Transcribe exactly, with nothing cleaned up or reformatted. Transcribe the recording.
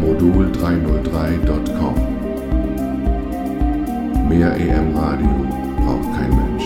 modul dreihundertdrei Punkt com. Mehr E M Radio braucht kein Mensch.